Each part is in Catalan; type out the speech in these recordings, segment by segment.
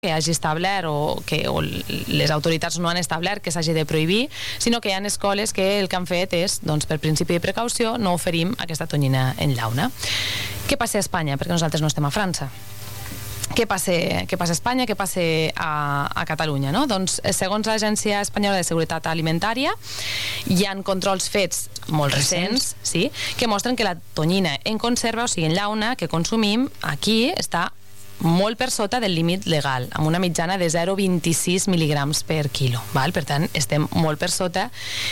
que hagi establert o les autoritats no han establert que s'hagi de prohibir, sinó que hi ha escoles que el que han fet és, doncs, per principi de precaució, no oferim aquesta tonyina en llauna. Què passa a Espanya? Perquè nosaltres no estem a França. Què passa a Espanya, què passa a Catalunya, no? Doncs, segons l'Agència Espanyola de Seguretat Alimentària, hi ha controls fets molt recents, sí, que mostren que la tonyina en conserva, o sigui, en llauna, que consumim aquí, està molt per sota del límit legal, amb una mitjana de 0,26 mil·lígrams per quilo. Per tant, estem molt per sota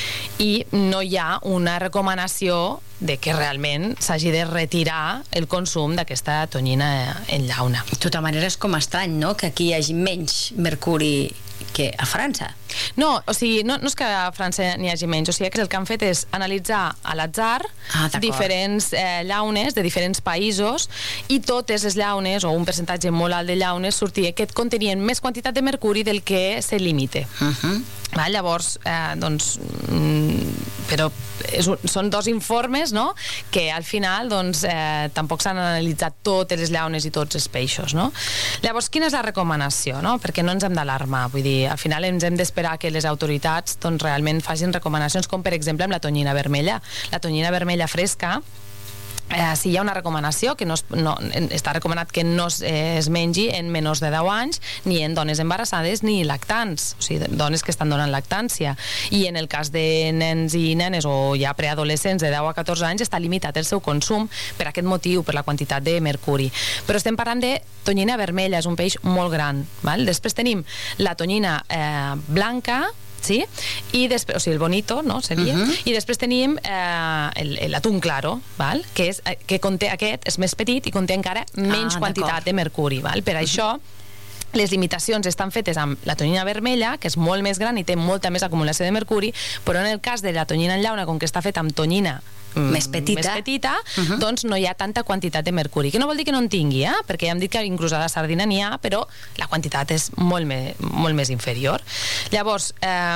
i no hi ha una recomanació de que realment s'hagi de retirar el consum d'aquesta tonyina en llauna. De tota manera, és com estrany, no?, que aquí hi hagi menys mercuri que a França. No, o sigui, no és que a França n'hi hagi menys, o sigui que el que han fet és analitzar a l'atzar diferents llaunes de diferents països i totes les llaunes, o un percentatge molt alt de llaunes, sortia que contenien més quantitat de mercuri del que se limita. Llavors, doncs, però són dos informes, no?, que al final, doncs, tampoc s'han analitzat totes les llaunes i tots els peixos, no? Llavors, quina és la recomanació, no? Perquè no ens hem d'alarmar, vull dir, al final ens hem d'esperar que les autoritats, doncs, realment facin recomanacions, com per exemple amb la tonyina vermella. La tonyina vermella fresca, si hi ha una recomanació que està recomanat que no es mengi en menors de 10 anys, ni en dones embarassades ni lactants, o sigui, dones que estan donant lactància, i en el cas de nens i nenes o ja preadolescents de 10 a 14 anys està limitat el seu consum per aquest motiu, per la quantitat de mercuri. Però estem parlant de tonyina vermella, és un peix molt gran. Després tenim la tonyina blanca, sí? I després, o sigui, el bonito, no? Seria. I després tenim l'atún claro, que conté, aquest és més petit i conté encara menys quantitat de mercuri. Per això les limitacions estan fetes amb la tonyina vermella, que és molt més gran i té molta més acumulació de mercuri, però en el cas de la tonyina en llauna, com que està feta amb tonyina més petita, doncs no hi ha tanta quantitat de mercuri, que no vol dir que no en tingui, perquè ja hem dit que inclús a la sardina n'hi ha, però la quantitat és molt més inferior. Llavors,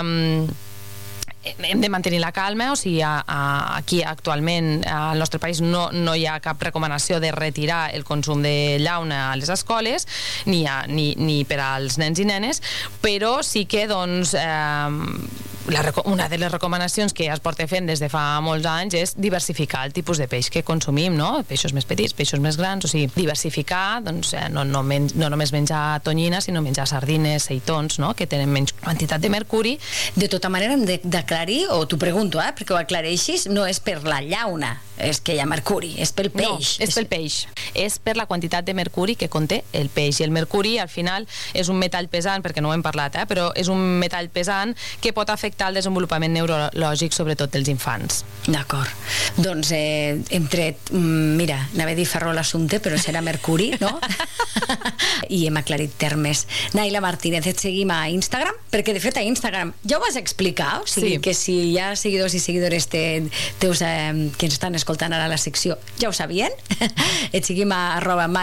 hem de mantenir la calma, o sigui, aquí actualment al nostre país no hi ha cap recomanació de retirar el consum de llauna a les escoles, ni per als nens i nenes, però sí que, doncs, una de les recomanacions que ja es porta fent des de fa molts anys és diversificar el tipus de peix que consumim, no? Peixos més petits, peixos més grans, o sigui, diversificar, doncs, no només menjar tonyina, sinó menjar sardines, seitons, no?, que tenen menys quantitat de mercuri. De tota manera, hem d'aclarir, o t'ho pregunto, perquè ho aclareixis, no és per la llauna, és que hi ha mercuri, és pel peix. No, és pel peix. És per la quantitat de mercuri que conté el peix. I el mercuri, al final, és un metall pesant, perquè no ho hem parlat, però és un metall pesant que pot afectar el desenvolupament neurològic, sobretot dels infants. D'acord. Doncs hem tret, mira, anava a dir ferro l'assumpte, però serà mercuri, no? I hem aclarit termes. Naila Martínez, et seguim a Instagram, perquè de fet a Instagram ja ho vas explicar, o sigui que si hi ha seguidors i seguidores teus que ens estan escoltant ara la secció, ja ho sabien. Et seguim a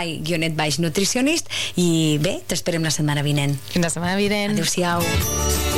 @mai_nutricionist i bé, t'esperem la setmana vinent. Fins la setmana vinent. Adéu-siau.